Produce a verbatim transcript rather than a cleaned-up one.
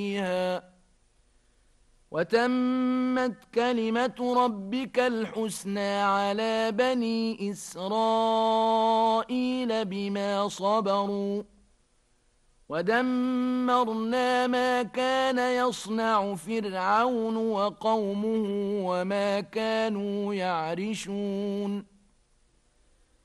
فيها وتمت كلمة ربك الحسنى على بني إسرائيل بما صبروا ودمرنا ما كان يصنع فرعون وقومه وما كانوا يعرشون